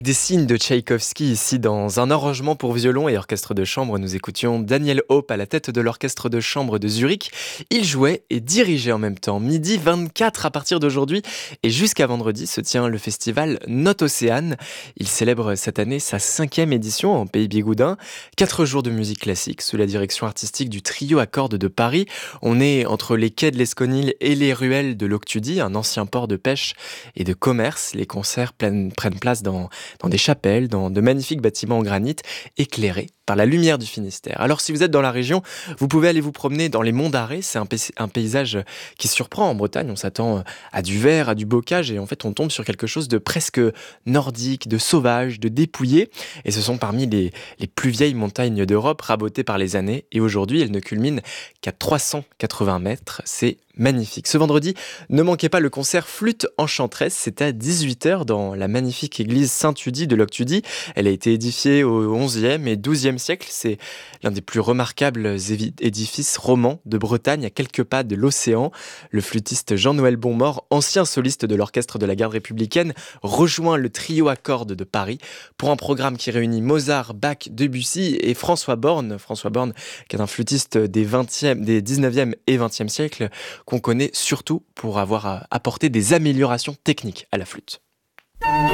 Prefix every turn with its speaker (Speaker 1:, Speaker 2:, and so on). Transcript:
Speaker 1: Des signes de Tchaïkovski ici dans un arrangement pour violon et orchestre de chambre. Nous écoutions Daniel Hope à la tête de l'orchestre de chambre de Zurich. Il jouait et dirigeait en même temps. Midi 24 à partir d'aujourd'hui et jusqu'à vendredi se tient le festival Note Océane. Il célèbre cette année sa 5e édition en Pays Bigoudin. 4 jours de musique classique sous la direction artistique du trio à cordes de Paris. On est entre les quais de l'Esconil et les ruelles de l'Octudie, un ancien port de pêche et de commerce. Les concerts prennent place dans des chapelles, dans de magnifiques bâtiments en granit, éclairés par la lumière du Finistère. Alors si vous êtes dans la région, vous pouvez aller vous promener dans les monts d'Arrée. C'est un paysage qui surprend en Bretagne. On s'attend à du vert, à du bocage, et en fait on tombe sur quelque chose de presque nordique, de sauvage, de dépouillé. Et ce sont parmi les plus vieilles montagnes d'Europe, rabotées par les années. Et aujourd'hui, elles ne culminent qu'à 380 mètres. C'est magnifique. Ce vendredi, ne manquez pas le concert Flûte enchanteresse. C'est à 18h dans la magnifique église Saint-Udie de l'Octudie. Elle a été édifiée au XIe et XIIe siècle. C'est l'un des plus remarquables édifices romans de Bretagne, à quelques pas de l'océan. Le flûtiste Jean-Noël Bonmort, ancien soliste de l'orchestre de la garde républicaine, rejoint le trio à cordes de Paris pour un programme qui réunit Mozart, Bach, Debussy et François Borne. François Borne, qui est un flûtiste des 19e et 20e siècles, qu'on connaît surtout pour avoir apporté des améliorations techniques à la flûte.